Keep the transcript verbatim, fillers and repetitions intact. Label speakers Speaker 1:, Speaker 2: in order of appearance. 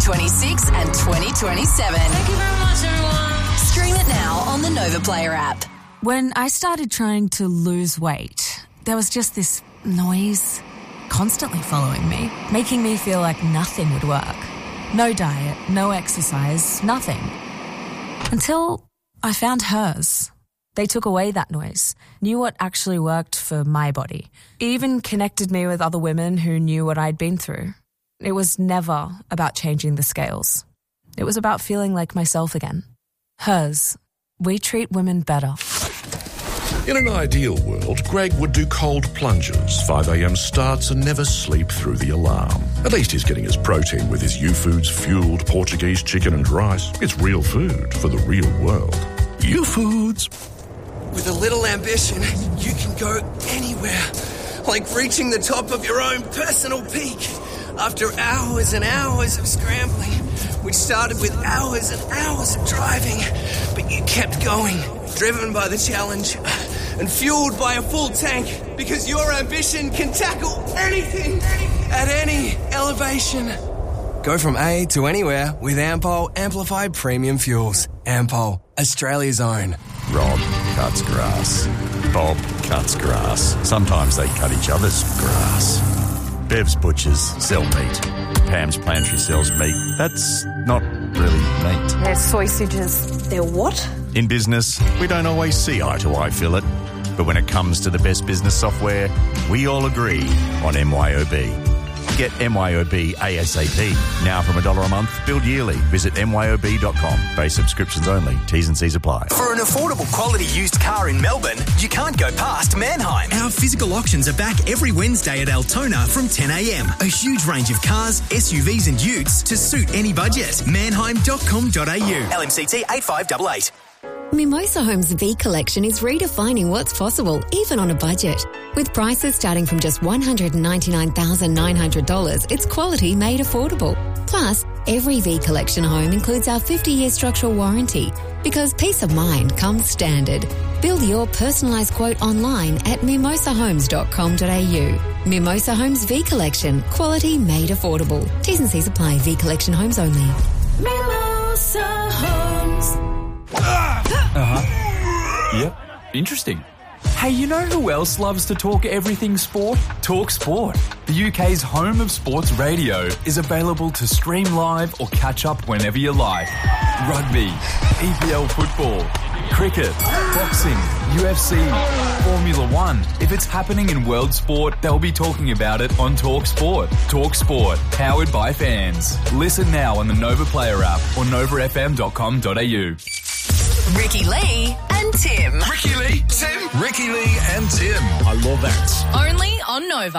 Speaker 1: twenty-six and twenty twenty-seven.
Speaker 2: Thank you very much, everyone.
Speaker 1: Stream it now on the Nova Player app.
Speaker 3: When I started trying to lose weight, there was just this noise constantly following me, making me feel like nothing would work. No diet, no exercise, nothing. Until I found hers. They took away that noise, knew what actually worked for my body, even connected me with other women who knew what I'd been through. It was never about changing the scales. It was about feeling like myself again. Hers. We treat women better.
Speaker 4: In an ideal world, Greg would do cold plunges, five a.m. starts and never sleep through the alarm. At least he's getting his protein with his U-Foods fueled Portuguese chicken and rice. It's real food for the real world. U-Foods.
Speaker 5: With a little ambition, you can go anywhere. Like reaching the top of your own personal peak. After hours and hours of scrambling, which started with hours and hours of driving, but you kept going, driven by the challenge and fueled by a full tank, because your ambition can tackle anything at any elevation. Go from A to anywhere with Ampol Amplified Premium Fuels. Ampol, Australia's own.
Speaker 6: Rob cuts grass. Bob cuts grass. Sometimes they cut each other's grass. Bev's Butchers sell meat. Pam's Pantry sells meat. That's not really meat.
Speaker 7: They're sausages. They're what?
Speaker 6: In business, we don't always see eye to eye, Philip. But when it comes to the best business software, we all agree on M Y O B. Get M Y O B ASAP. Now from a dollar a month, billed yearly. Visit M Y O B dot com. Base subscriptions only. T's and C's apply.
Speaker 8: For an affordable quality used car in Melbourne, you can't go past Mannheim. Our physical auctions are back every Wednesday at Altona from ten a.m. A huge range of cars, S U Vs and utes to suit any budget. Mannheim dot com dot a u. L M C T eight five eight eight.
Speaker 9: Mimosa Homes V Collection is redefining what's possible, even on a budget. With prices starting from just one hundred ninety-nine thousand nine hundred dollars, it's quality made affordable. Plus, every V Collection home includes our fifty-year structural warranty, because peace of mind comes standard. Build your personalised quote online at mimosa homes dot com dot a u. Mimosa Homes V Collection, quality made affordable. T's and C's apply. V Collection homes only.
Speaker 2: Mimosa Homes.
Speaker 10: Uh-huh. Yep. Interesting. Hey, you know who else loves to talk everything sport? Talk Sport. The U K's home of sports radio is available to stream live or catch up whenever you like. Rugby, E P L football, cricket, boxing, U F C, Formula One. If it's happening in world sport, they'll be talking about it on Talk Sport. Talk Sport, powered by fans. Listen now on the Nova Player app or nova f m dot com dot a u.
Speaker 1: Ricky Lee and Tim.
Speaker 4: Ricky Lee, Tim. Ricky Lee and Tim.
Speaker 10: I love that.
Speaker 1: Only on Nova.